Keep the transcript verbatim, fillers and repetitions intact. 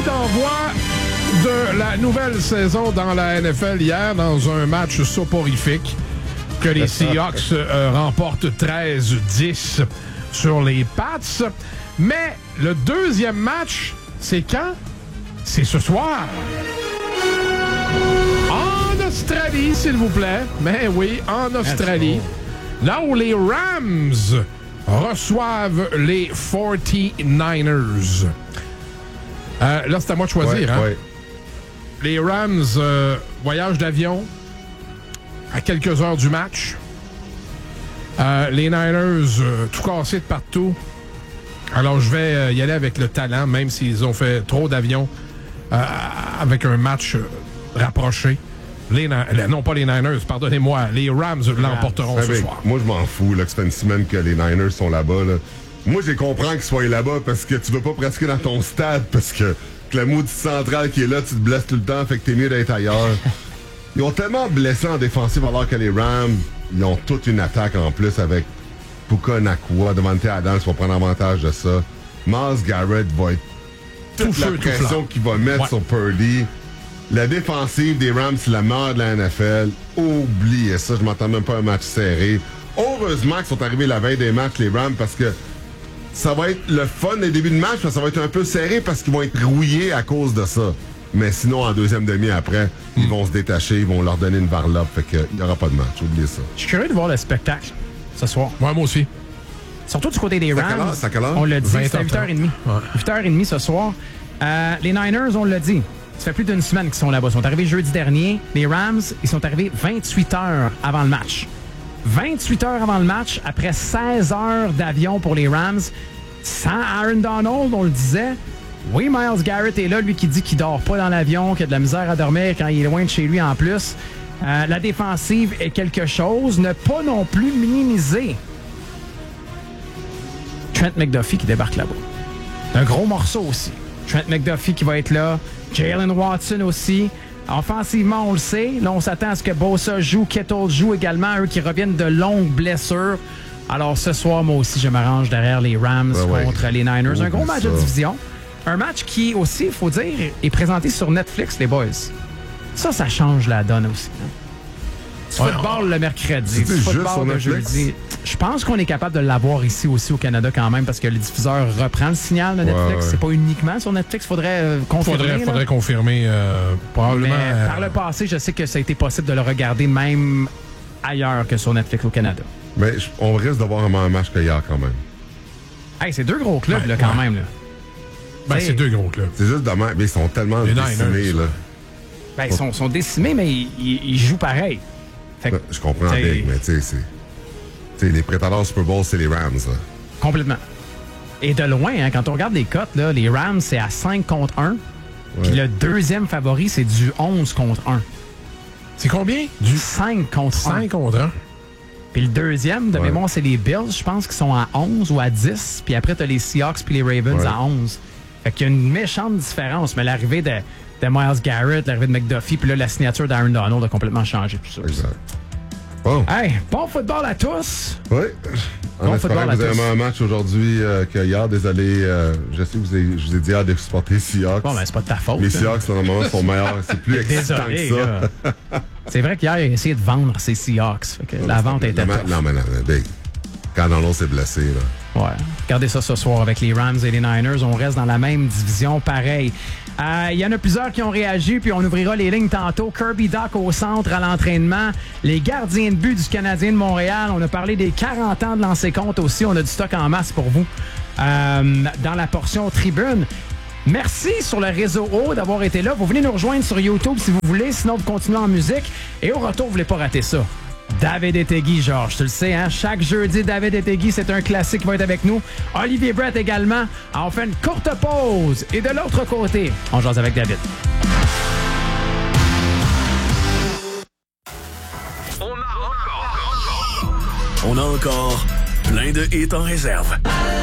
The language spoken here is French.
d'envoi de la nouvelle saison dans la N F L hier dans un match soporifique que les Seahawks euh, remportent treize dix sur les Pats. Mais le deuxième match, c'est quand? C'est ce soir. En Australie, s'il vous plaît. Mais oui, en Australie. Là où les Rams reçoivent les forty-niners. Euh, là, c'est à moi de choisir. Ouais, hein? Ouais. Les Rams, euh, voyage d'avion à quelques heures du match. Euh, les Niners, euh, tout cassé de partout. Alors, je vais euh, y aller avec le talent, même s'ils ont fait trop d'avions euh, avec un match euh, rapproché. Les, non, pas les Niners, pardonnez-moi. Les Rams l'emporteront ce soir. Moi, je m'en fous là, que ça fait une semaine que les Niners sont là-bas. Là. Moi, j'ai compris qu'ils soient là-bas parce que tu veux pas pratiquer dans ton stade parce que, que la maudite centrale qui est là, tu te blesses tout le temps, fait que t'es mieux d'être ailleurs. Ils ont tellement blessé en défensive alors que les Rams, ils ont toute une attaque en plus avec Puka Nacua, Devante Adams va prendre avantage de ça. Myles Garrett va être toute tout la feu, pression qu'il va mettre ouais. sur Purdy. La défensive des Rams, c'est la meilleure de la N F L. Oubliez ça, je m'attends même pas à un match serré. Heureusement qu'ils sont arrivés la veille des matchs, les Rams, parce que ça va être le fun des débuts de match, mais ça va être un peu serré parce qu'ils vont être rouillés à cause de ça. Mais sinon, en deuxième demi, après, mm. ils vont se détacher, ils vont leur donner une varlope. Fait qu'il n'y aura pas de match, oubliez ça. Je suis curieux de voir le spectacle ce soir. Ouais, moi aussi. Surtout du côté des Rams. C'est à quelle heure? On l'a dit, c'est à huit heures trente. Ouais. huit heures trente ce soir. Euh, les Niners, on l'a dit. Ça fait plus d'une semaine qu'ils sont là-bas. Ils sont arrivés jeudi dernier. Les Rams, ils sont arrivés vingt-huit heures avant le match. vingt-huit heures avant le match, après seize heures d'avion pour les Rams, sans Aaron Donald, on le disait. Oui, Myles Garrett est là, lui qui dit qu'il dort pas dans l'avion, qu'il a de la misère à dormir quand il est loin de chez lui en plus. Euh, la défensive est quelque chose. Ne pas non plus minimiser Trent McDuffie qui débarque là-bas. Un gros morceau aussi. Trent McDuffie qui va être là. Jalen Watson aussi. Offensivement, on le sait. Là, on s'attend à ce que Bosa joue, Kittle joue également, eux qui reviennent de longues blessures. Alors, ce soir, moi aussi, je m'arrange derrière les Rams ouais, contre ouais. les Niners. Un gros match ça. de division. Un match qui, aussi, il faut dire, est présenté sur Netflix, les boys. Ça, ça change la donne aussi. Hein? Du ouais, football on... le mercredi, du football le jeudi. Je pense qu'on est capable de l'avoir ici aussi au Canada quand même parce que le diffuseur reprend le signal de Netflix. Ouais, ouais. C'est pas uniquement sur Netflix. Faudrait euh, confirmer. Faudrait, faudrait confirmer euh, probablement. Mais euh... par le passé, je sais que ça a été possible de le regarder même ailleurs que sur Netflix au Canada. Mais on risque d'avoir un match qu'hier quand même. Hey, c'est deux gros clubs ouais, là, quand ouais. même. Là. Ben, c'est deux gros clubs. C'est juste dommage. Mais ils sont tellement les décimés. Là. Ben, ils sont, sont décimés, mais ils, ils jouent pareil. Fait que, je comprends bien, mais tu sais, c'est... T'sais, les prétendants Super Bowl, c'est les Rams. Là. Complètement. Et de loin, hein, quand on regarde les cotes, là, les Rams, c'est à cinq contre un. Ouais. Puis le deuxième favori, c'est du onze contre un. C'est combien? Du cinq contre un. cinq contre un. Puis le deuxième, de ouais. mémoire, c'est les Bills, je pense, qui sont à onze ou à dix. Puis après, t'as les Seahawks puis les Ravens ouais. à onze. Fait qu'il y a une méchante différence. Mais l'arrivée de, de Myles Garrett, l'arrivée de McDuffie, puis là, la signature d'Aaron Donald a complètement changé tout ça. Exact. Bon. Hey, bon football à tous! Oui. Bon en espérant que vous avez un match aujourd'hui euh, qu'hier. Désolé, euh, je sais que vous avez, je vous ai dit hier de supporter Seahawks. Bon, ben, c'est pas de ta faute. Les Seahawks, normalement, sont meilleurs. C'est plus excitant que ça. C'est vrai qu'hier, il a essayé de vendre ses Seahawks. Fait que la vente était tough. Non, mais non, mais quand Donald s'est blessé, là. Ouais. Regardez ça ce soir avec les Rams et les Niners. On reste dans la même division, pareil. Il euh, y en a plusieurs qui ont réagi, puis on ouvrira les lignes tantôt. Kirby Doc au centre à l'entraînement. Les gardiens de but du Canadien de Montréal. On a parlé des quarante ans de lancer compte aussi. On a du stock en masse pour vous euh, dans la portion tribune. Merci sur le réseau O d'avoir été là. Vous venez nous rejoindre sur YouTube si vous voulez. Sinon, vous continuez en musique. Et au retour, vous voulez pas rater ça. David Etegui, Georges, tu le sais, hein? Chaque jeudi, David Etegui, c'est un classique qui va être avec nous. Olivier Brett également. Alors, on fait une courte pause. Et de l'autre côté, on jase avec David. On a encore, on a encore plein de hits en réserve.